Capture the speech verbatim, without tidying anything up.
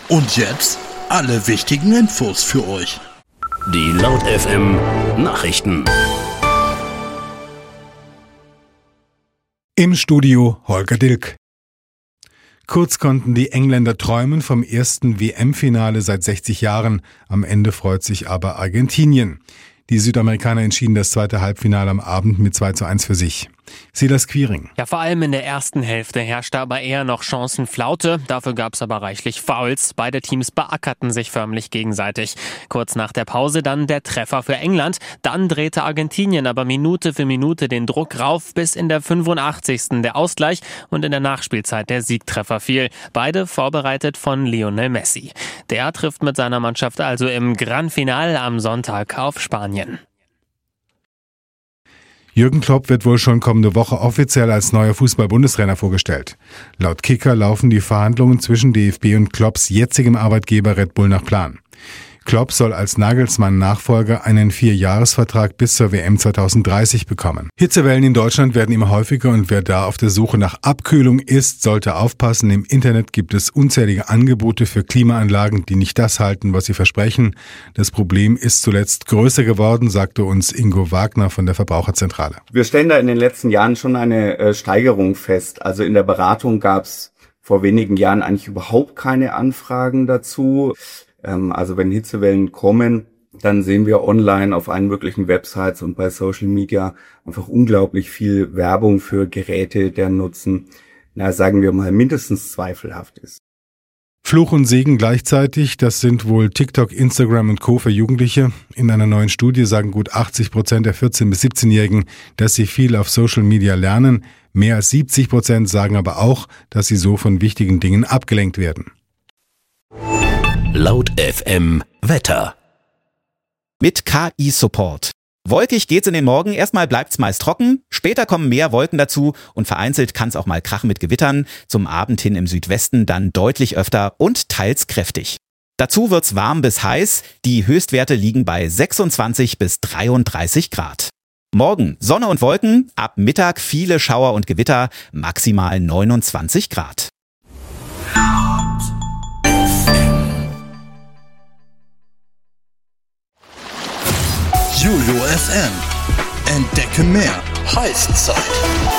Und jetzt alle wichtigen Infos für euch. Die Laut F M Nachrichten. Im Studio Holger Dilk. Kurz konnten die Engländer träumen vom ersten W M-Finale seit sechzig Jahren. Am Ende freut sich aber Argentinien. Die Südamerikaner entschieden das zweite Halbfinale am Abend mit zwei zu eins für sich. Silas Quiring. Ja, vor allem in der ersten Hälfte herrschte aber eher noch Chancenflaute. Dafür gab es aber reichlich Fouls. Beide Teams beackerten sich förmlich gegenseitig. Kurz nach der Pause dann der Treffer für England. Dann drehte Argentinien aber Minute für Minute den Druck rauf, bis in der fünfundachtzigsten der Ausgleich und in der Nachspielzeit der Siegtreffer fiel. Beide vorbereitet von Lionel Messi. Der trifft mit seiner Mannschaft also im Gran Final am Sonntag auf Spanien. Jürgen Klopp wird wohl schon kommende Woche offiziell als neuer Fußball-Bundestrainer vorgestellt. Laut Kicker laufen die Verhandlungen zwischen D F B und Klopps jetzigem Arbeitgeber Red Bull nach Plan. Klopp soll als Nagelsmann-Nachfolger einen Vierjahresvertrag bis zur W M zweitausenddreißig bekommen. Hitzewellen in Deutschland werden immer häufiger und wer da auf der Suche nach Abkühlung ist, sollte aufpassen. Im Internet gibt es unzählige Angebote für Klimaanlagen, die nicht das halten, was sie versprechen. Das Problem ist zuletzt größer geworden, sagte uns Ingo Wagner von der Verbraucherzentrale. Wir stellen da in den letzten Jahren schon eine äh, Steigerung fest. Also in der Beratung gab es vor wenigen Jahren eigentlich überhaupt keine Anfragen dazu. Also wenn Hitzewellen kommen, dann sehen wir online auf allen möglichen Websites und bei Social Media einfach unglaublich viel Werbung für Geräte, deren Nutzen, na sagen wir mal, mindestens zweifelhaft ist. Fluch und Segen gleichzeitig, das sind wohl TikTok, Instagram und Co. für Jugendliche. In einer neuen Studie sagen gut achtzig Prozent der vierzehn- bis siebzehnjährigen, dass sie viel auf Social Media lernen. Mehr als siebzig Prozent sagen aber auch, dass sie so von wichtigen Dingen abgelenkt werden. Laut F M Wetter. Mit K I-Support. Wolkig geht's in den Morgen, erstmal bleibt's meist trocken, später kommen mehr Wolken dazu und vereinzelt kann's auch mal krachen mit Gewittern, zum Abend hin im Südwesten dann deutlich öfter und teils kräftig. Dazu wird's warm bis heiß, die Höchstwerte liegen bei sechsundzwanzig bis dreiunddreißig Grad. Morgen Sonne und Wolken, ab Mittag viele Schauer und Gewitter, maximal neunundzwanzig Grad. Jojo F M. Entdecke mehr. Heißzeit.